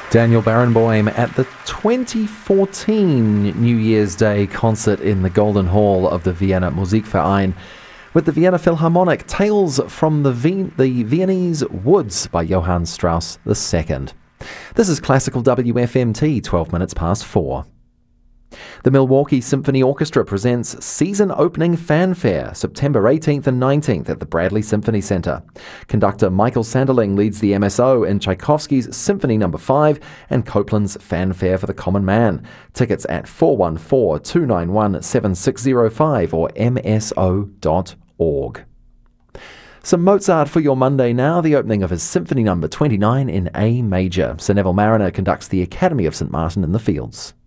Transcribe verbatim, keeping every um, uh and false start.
Daniel Barenboim at the twenty fourteen New Year's Day concert in the Golden Hall of the Vienna Musikverein with the Vienna Philharmonic, Tales from the, Vien- the Viennese Woods by Johann Strauss the Second. This is Classical W F M T, twelve minutes past four. The Milwaukee Symphony Orchestra presents Season Opening Fanfare, September eighteenth and nineteenth at the Bradley Symphony Center. Conductor Michael Sanderling leads the M S O in Tchaikovsky's Symphony Number five and Copland's Fanfare for the Common Man. Tickets at four one four, two nine one, seven six zero five or m s o dot org. Some Mozart for your Monday now, the opening of his Symphony Number twenty-nine in A major. Sir Neville Marriner conducts the Academy of Saint Martin in the Fields.